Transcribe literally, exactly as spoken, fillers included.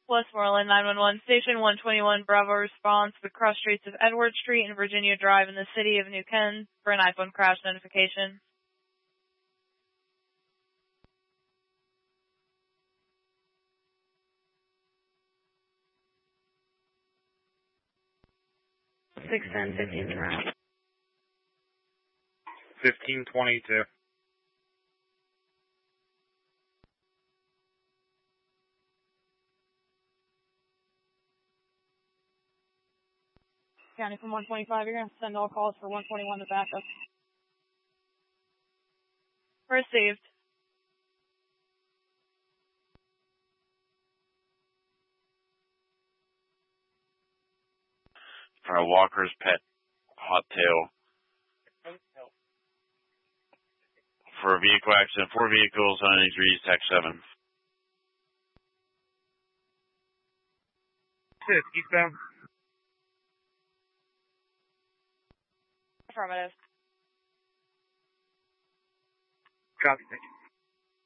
Westmoreland nine one one, Station one twenty-one, Bravo response, the cross streets of Edward Street and Virginia Drive in the city of New Canaan for an iPhone crash notification. six ten, fifteen route. fifteen twenty-two. County from one twenty-five, you're going to send all calls for one twenty-one to backup. Received. For a Walker's Pet Hot Tail. For a vehicle accident, four vehicles on injuries, tax seven. Six, eastbound. Affirmative. Copy, thank you.